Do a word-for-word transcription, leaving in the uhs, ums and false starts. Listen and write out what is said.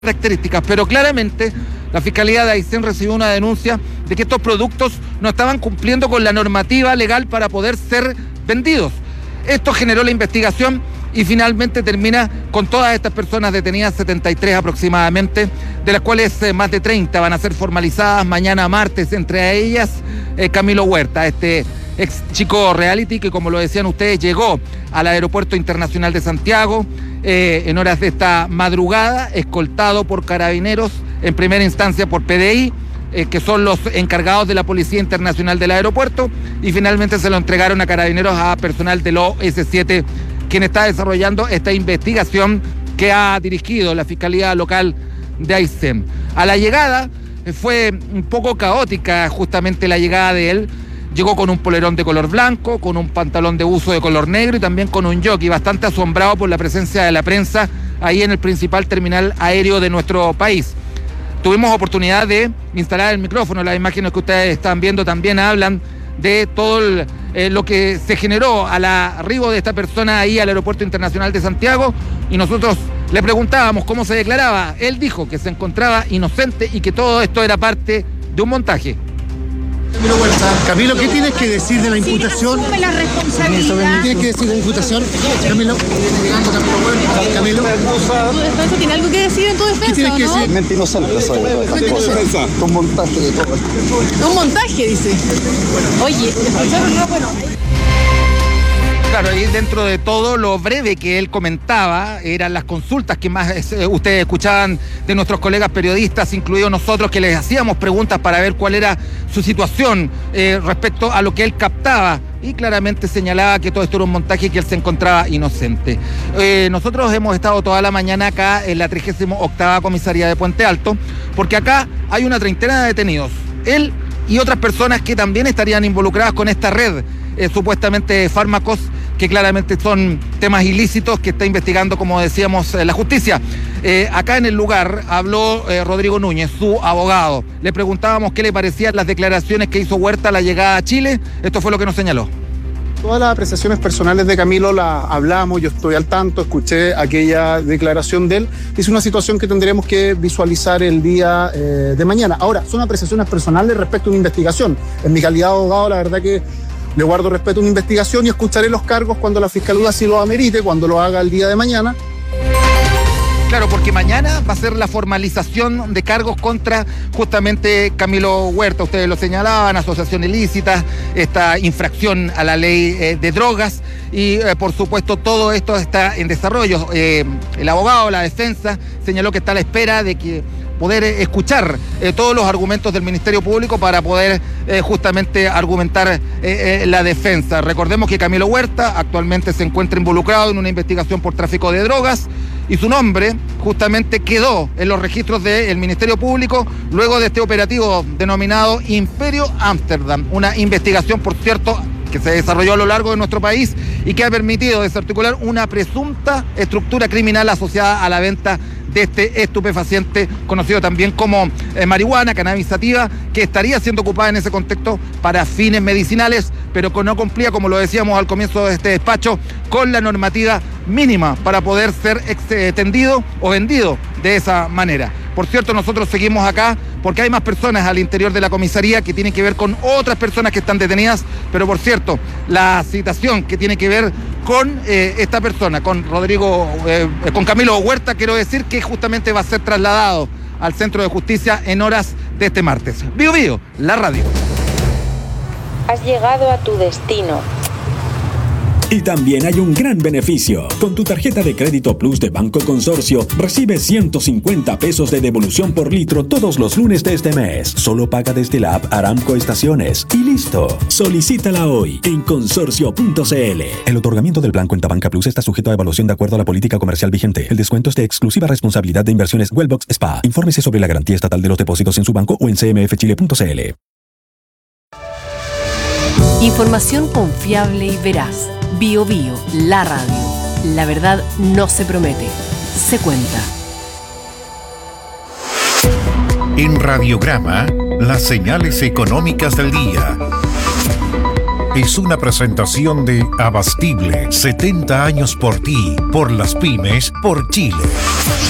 características, pero claramente la Fiscalía de Aysén recibió una denuncia de que estos productos no estaban cumpliendo con la normativa legal para poder ser vendidos. Esto generó la investigación y finalmente termina con todas estas personas detenidas, setenta y tres aproximadamente, de las cuales eh, más de treinta van a ser formalizadas mañana martes, entre ellas eh, Camilo Huerta, este ex chico reality que, como lo decían ustedes, llegó al Aeropuerto Internacional de Santiago eh, en horas de esta madrugada, escoltado por carabineros, en primera instancia por P D I, eh, que son los encargados de la Policía Internacional del aeropuerto, y finalmente se lo entregaron a carabineros, a personal del O S siete, quien está desarrollando esta investigación que ha dirigido la Fiscalía Local de Aysén. A la llegada eh, fue un poco caótica justamente la llegada de él. Llegó con un polerón de color blanco, con un pantalón de buzo de color negro y también con un jockey, bastante asombrado por la presencia de la prensa ahí en el principal terminal aéreo de nuestro país. Tuvimos oportunidad de instalar el micrófono, las imágenes que ustedes están viendo también hablan de todo el, eh, lo que se generó al arribo de esta persona ahí al Aeropuerto Internacional de Santiago, y nosotros le preguntábamos cómo se declaraba. Él dijo que se encontraba inocente y que todo esto era parte de un montaje. Camilo Huerta. Camilo, ¿qué tienes que decir de la imputación? Sí, asume la responsabilidad. ¿Qué tienes que decir de la imputación? Camilo. Camilo. ¿Eso tiene algo que decir en tu defensa? ¿Qué tienes que ¿no? decir? Mente inocente, soy. Un montaje de todo. Un montaje, dice. Oye, escucharon, no, bueno. Claro, y dentro de todo lo breve que él comentaba, eran las consultas que más eh, ustedes escuchaban de nuestros colegas periodistas, incluidos nosotros, que les hacíamos preguntas para ver cuál era su situación eh, respecto a lo que él captaba, y claramente señalaba que todo esto era un montaje y que él se encontraba inocente. Eh, nosotros hemos estado toda la mañana acá en la trigésima octava comisaría de Puente Alto, porque acá hay una treintena de detenidos. Él y otras personas que también estarían involucradas con esta red, eh, supuestamente de fármacos, que claramente son temas ilícitos que está investigando, como decíamos, eh, la justicia. Eh, acá en el lugar habló eh, Rodrigo Núñez, su abogado. Le preguntábamos qué le parecían las declaraciones que hizo Huerta a la llegada a Chile. Esto fue lo que nos señaló. Todas las apreciaciones personales de Camilo las hablamos, yo estoy al tanto, escuché aquella declaración de él. Es una situación que tendremos que visualizar el día eh, de mañana. Ahora, son apreciaciones personales respecto a una investigación. En mi calidad de abogado, la verdad que le guardo respeto a una investigación y escucharé los cargos cuando la Fiscalía así lo amerite, cuando lo haga el día de mañana. Claro, porque mañana va a ser la formalización de cargos contra justamente Camilo Huerta. Ustedes lo señalaban, asociación ilícita, esta infracción a la ley eh, de drogas, y eh, por supuesto todo esto está en desarrollo. Eh, el abogado, la defensa, señaló que está a la espera de que poder escuchar eh, todos los argumentos del Ministerio Público para poder eh, justamente argumentar eh, eh, la defensa. Recordemos que Camilo Huerta actualmente se encuentra involucrado en una investigación por tráfico de drogas, y su nombre justamente quedó en los registros del Ministerio Público luego de este operativo denominado Imperio Ámsterdam, una investigación, por cierto, que se desarrolló a lo largo de nuestro país y que ha permitido desarticular una presunta estructura criminal asociada a la venta de este estupefaciente, conocido también como eh, marihuana, cannabis sativa, que estaría siendo ocupada en ese contexto para fines medicinales, pero que no cumplía, como lo decíamos al comienzo de este despacho, con la normativa mínima para poder ser extendido o vendido de esa manera. Por cierto, nosotros seguimos acá porque hay más personas al interior de la comisaría que tienen que ver con otras personas que están detenidas, pero por cierto, la citación que tiene que ver con eh, esta persona, con Rodrigo, eh, con Camilo Huerta, quiero decir que justamente va a ser trasladado al Centro de Justicia en horas de este martes. Bío Bío, la radio. Has llegado a tu destino. Y también hay un gran beneficio. Con tu tarjeta de crédito Plus de Banco Consorcio, recibes ciento cincuenta pesos de devolución por litro todos los lunes de este mes. Solo paga desde la app Aramco Estaciones. Y listo. Solicítala hoy en consorcio punto c l. El otorgamiento del plan Cuenta Banca Plus está sujeto a evaluación de acuerdo a la política comercial vigente. El descuento es de exclusiva responsabilidad de Inversiones Wellbox S P A. Infórmese sobre la garantía estatal de los depósitos en su banco o en c m f chile punto c l. Información confiable y veraz. Bío Bío, la radio. La verdad no se promete, se cuenta. En Radiograma, las señales económicas del día. Es una presentación de Abastible, setenta años por ti, por las pymes, por Chile.